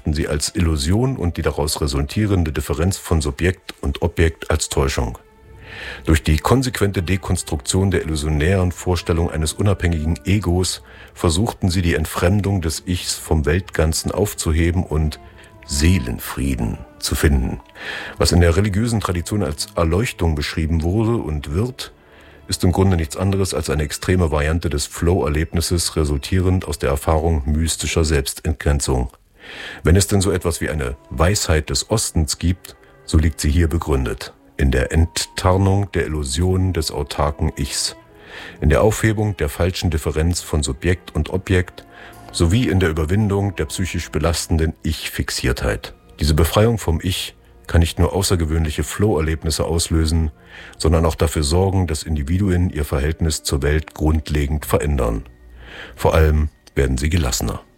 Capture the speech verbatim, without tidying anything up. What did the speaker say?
betrachten sie als Illusion und die daraus resultierende Differenz von Subjekt und Objekt als Täuschung. Durch die konsequente Dekonstruktion der illusionären Vorstellung eines unabhängigen Egos versuchten sie die Entfremdung des Ichs vom Weltganzen aufzuheben und Seelenfrieden zu finden. Was in der religiösen Tradition als Erleuchtung beschrieben wurde und wird, ist im Grunde nichts anderes als eine extreme Variante des Flow-Erlebnisses, resultierend aus der Erfahrung mystischer Selbstentgrenzung. Wenn es denn so etwas wie eine Weisheit des Ostens gibt, so liegt sie hier begründet. In der Enttarnung der Illusion des autarken Ichs, in der Aufhebung der falschen Differenz von Subjekt und Objekt, sowie in der Überwindung der psychisch belastenden Ich-Fixiertheit. Diese Befreiung vom Ich kann nicht nur außergewöhnliche Flow-Erlebnisse auslösen, sondern auch dafür sorgen, dass Individuen ihr Verhältnis zur Welt grundlegend verändern. Vor allem werden sie gelassener.